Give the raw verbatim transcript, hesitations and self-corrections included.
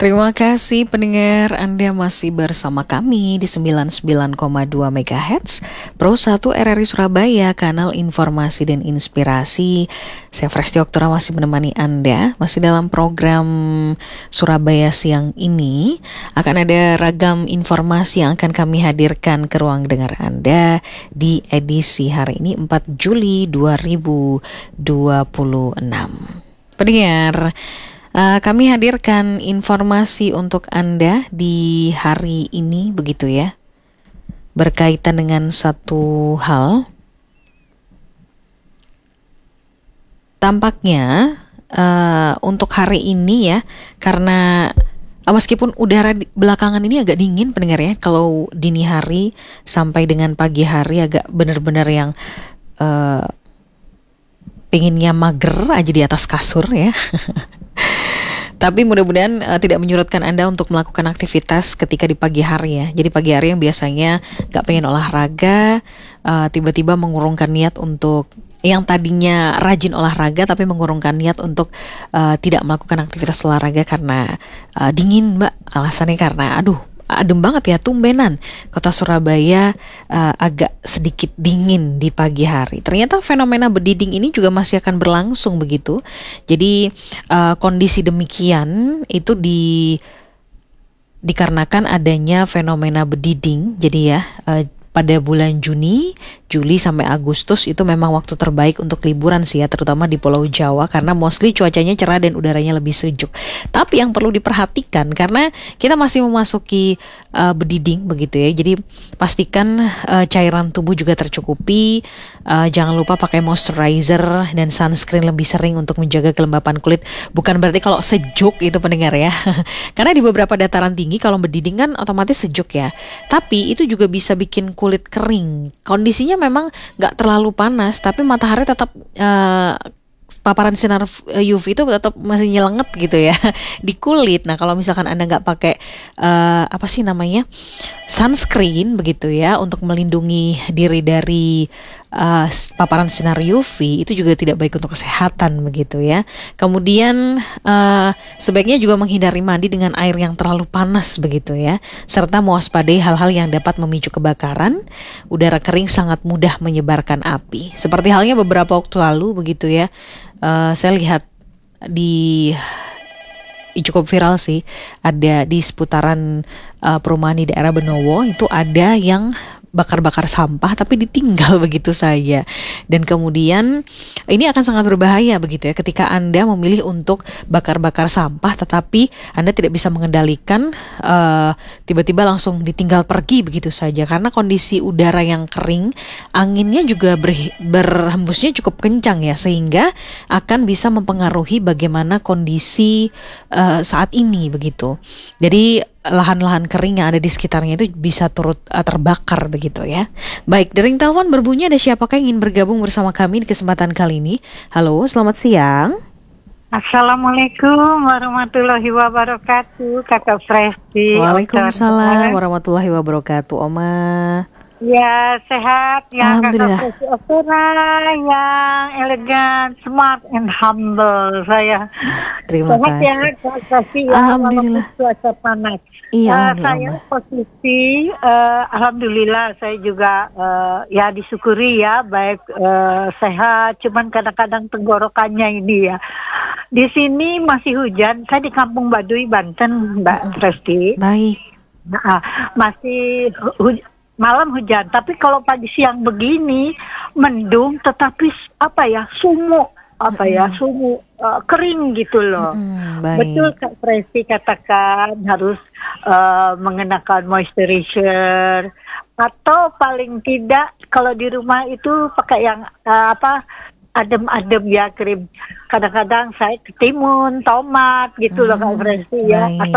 Terima kasih pendengar, Anda masih bersama kami di sembilan puluh sembilan koma dua megahertz Pro satu R R I Surabaya, kanal informasi dan inspirasi. Saya Fresti Oktora masih menemani Anda, masih dalam program Surabaya siang ini. Akan ada ragam informasi yang akan kami hadirkan ke ruang dengar Anda di edisi hari ini empat Juli dua ribu dua puluh enam. Pendengar, Uh, kami hadirkan informasi untuk Anda di hari ini begitu ya, berkaitan dengan satu hal. Tampaknya uh, untuk hari ini ya, karena uh, meskipun udara di, belakangan ini agak dingin pendengar ya, kalau dini hari sampai dengan pagi hari agak benar-benar yang uh, pengennya mager aja di atas kasur ya. Tapi mudah-mudahan uh, tidak menyurutkan Anda untuk melakukan aktivitas ketika di pagi hari ya. Jadi pagi hari yang biasanya gak pengen olahraga, uh, tiba-tiba mengurungkan niat untuk yang tadinya rajin olahraga tapi mengurungkan niat untuk uh, tidak melakukan aktivitas olahraga karena uh, dingin mbak. Alasannya karena aduh adem banget ya, tumbenan kota Surabaya uh, agak sedikit dingin di pagi hari. Ternyata fenomena berdiding ini juga masih akan berlangsung begitu. Jadi uh, kondisi demikian itu di dikarenakan adanya fenomena berdiding. Jadi ya uh, pada bulan Juni, Juli sampai Agustus itu memang waktu terbaik untuk liburan sih ya, terutama di Pulau Jawa karena mostly cuacanya cerah dan udaranya lebih sejuk. Tapi yang perlu diperhatikan karena kita masih memasuki uh, berdiding begitu ya. Jadi pastikan uh, cairan tubuh juga tercukupi. Uh, jangan lupa pakai moisturizer dan sunscreen lebih sering untuk menjaga kelembapan kulit. Bukan berarti kalau sejuk itu pendengar ya. Karena di beberapa dataran tinggi kalau berdiding kan otomatis sejuk ya. Tapi itu juga bisa bikin kulit kering. Kondisinya memang nggak terlalu panas, tapi matahari tetap uh, paparan sinar U V itu tetap masih nyelenget gitu ya di kulit. Nah kalau misalkan Anda nggak pakai uh, apa sih namanya sunscreen begitu ya untuk melindungi diri dari uh, paparan sinar U V, itu juga tidak baik untuk kesehatan begitu ya. Kemudian uh, sebaiknya juga menghindari mandi dengan air yang terlalu panas begitu ya, serta mewaspadai hal-hal yang dapat memicu kebakaran. Udara kering sangat mudah menyebarkan api. Seperti halnya beberapa waktu lalu begitu ya. Uh, saya lihat di cukup viral sih, ada di seputaran uh, perumahan di daerah Benowo itu ada yang bakar-bakar sampah tapi ditinggal begitu saja. Dan kemudian ini akan sangat berbahaya begitu ya ketika Anda memilih untuk bakar-bakar sampah tetapi Anda tidak bisa mengendalikan, uh, tiba-tiba langsung ditinggal pergi begitu saja karena kondisi udara yang kering, anginnya juga ber, berhembusnya cukup kencang ya, sehingga akan bisa mempengaruhi bagaimana kondisi uh, saat ini begitu. Jadi lahan-lahan kering yang ada di sekitarnya itu bisa turut uh, terbakar begitu ya. Baik, dering telepon berbunyi, ada siapakah yang ingin bergabung bersama kami di kesempatan kali ini? Halo, selamat siang. Assalamualaikum warahmatullahi wabarakatuh, Kakak Fresti. Waalaikumsalam warahmatullahi wabarakatuh, Oma. Ya, sehat ya Kakak Fresti Oktora, yang elegan, smart and humble. Saya terima sehat kasih. Ya, Kakak Fresti, ya, Alhamdulillah. Cuaca panas. Iya, uh, saya posisi, uh, alhamdulillah saya juga uh, ya disyukuri ya, baik uh, sehat. Cuman kadang-kadang tenggorokannya ini ya. Di sini masih hujan. Saya di Kampung Baduy, Banten, Mbak uh, Fresti. Baik. Nah, masih hu- malam hujan. Tapi kalau pagi siang begini mendung, tetapi apa ya sumuk. apa ya mm-hmm. sumuk uh, kering gitu loh. Mm-hmm, betul Kak Presi katakan harus uh, mengenakan moisturizer atau paling tidak kalau di rumah itu pakai yang uh, apa adem-adem ya, krim. Kadang-kadang saya ketimun, tomat gitu mm-hmm, loh Kak Presi ya. Atau